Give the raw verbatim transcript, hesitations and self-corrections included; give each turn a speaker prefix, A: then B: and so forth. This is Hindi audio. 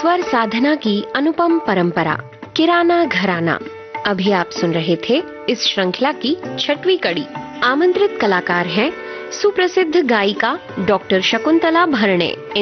A: स्वर साधना की अनुपम परंपरा, किराना घराना। अभी आप सुन रहे थे इस श्रृंखला की छठवीं कड़ी। आमंत्रित कलाकार हैं सुप्रसिद्ध गायिका डॉक्टर शकुंतला भरणे।